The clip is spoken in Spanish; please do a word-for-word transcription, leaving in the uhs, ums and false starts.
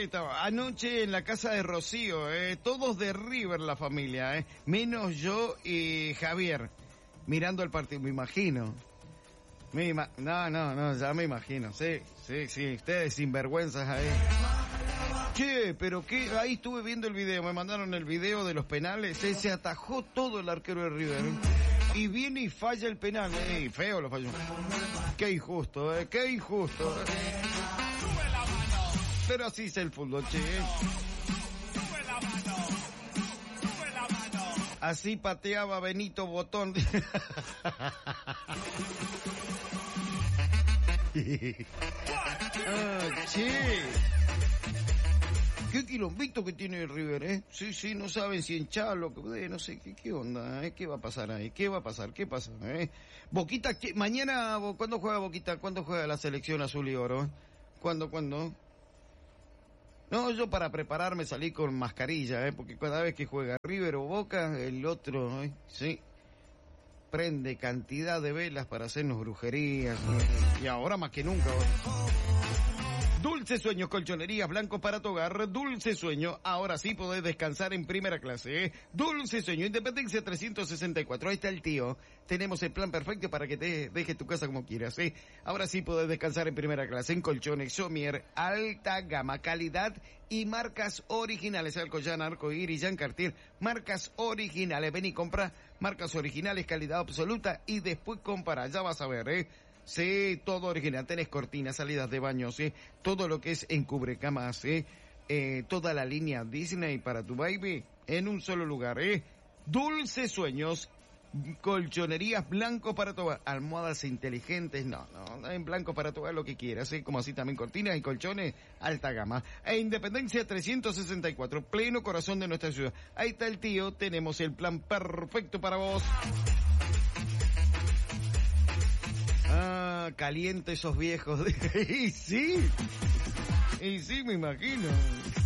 estaba. Anoche en la casa de Rocío, eh, todos de River la familia, eh, menos yo y Javier, mirando el partido, me imagino. Me ima- no, no, no, ya me imagino, sí, sí, sí, ustedes sinvergüenzas ahí. Che, pero qué, ahí estuve viendo el video, me mandaron el video de los penales, eh, se atajó todo el arquero de River, eh, y viene y falla el penal, eh, y feo lo falló. Qué injusto, eh, qué injusto. Eh. Pero así es el fútbol, che. Eh. Así pateaba Benito Botón. Ah, che. Qué quilombito que tiene el River, ¿eh? Sí, sí, no saben si en Chalo, eh, no sé, ¿qué, qué onda, eh? ¿Qué va a pasar ahí? ¿Qué va a pasar? ¿Qué pasa, eh? Boquita, ¿qué? Mañana, ¿cuándo juega Boquita? ¿Cuándo juega la selección azul y oro? ¿Cuándo, cuándo? No, yo para prepararme salí con mascarilla, ¿eh? Porque cada vez que juega River o Boca, el otro, ¿eh? Sí, prende cantidad de velas para hacernos brujerías, ¿eh? Y ahora más que nunca, ¿eh? Dulce Sueño, colchonerías blancos para tu hogar. Dulce Sueño, ahora sí podés descansar en primera clase, ¿eh? Dulce Sueño, Independencia trescientos sesenta y cuatro, ahí está el tío. Tenemos el plan perfecto para que te dejes tu casa como quieras, ¿eh? Ahora sí podés descansar en primera clase, en colchones Somier, alta gama, calidad y marcas originales. Alcoyana, Arcoíris, Jean Cartier, marcas originales. Ven y compra marcas originales, calidad absoluta y después compara, ya vas a ver, ¿eh? Sí, todo original, tenés cortinas, salidas de baño, sí, todo lo que es en cubrecamas, sí, eh, toda la línea Disney para tu baby en un solo lugar, eh. Dulces Sueños, colchonerías blanco para tu hogar, almohadas inteligentes, no, no, en blanco para tu hogar lo que quieras, eh, como así también cortinas y colchones, alta gama. E Independencia trescientos sesenta y cuatro, pleno corazón de nuestra ciudad. Ahí está el tío, tenemos el plan perfecto para vos. Ah, caliente esos viejos. Y sí, y sí, me imagino.